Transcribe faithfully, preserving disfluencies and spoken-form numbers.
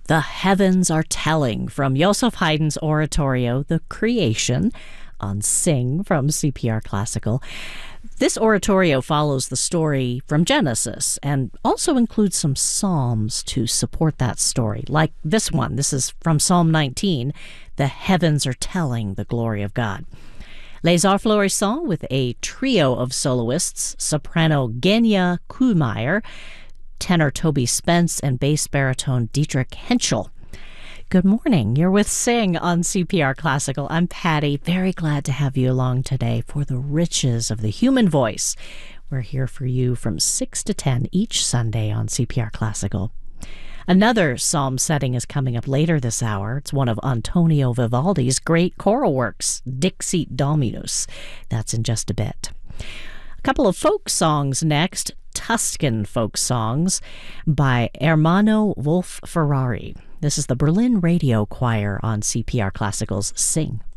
The Heavens Are Telling from Joseph Haydn's oratorio, The Creation, on Sing from C P R Classical. This oratorio follows the story from Genesis and also includes some psalms to support that story, like this one. This is from Psalm nineteen, The Heavens Are Telling the Glory of God. Les Arts Florissants with a trio of soloists, soprano Genia Kuhlmeier, tenor Toby Spence, and bass baritone Dietrich Henschel. Good morning. You're with Sing on C P R Classical. I'm Patty. Very glad to have you along today for the riches of the human voice. We're here for you from six to ten each Sunday on C P R Classical. Another psalm setting is coming up later this hour. It's one of Antonio Vivaldi's great choral works, Dixit Dominus. That's in just a bit. A couple of folk songs next, Tuscan folk songs by Ermanno Wolf Ferrari. This is the Berlin Radio Choir on C P R Classical's Sing.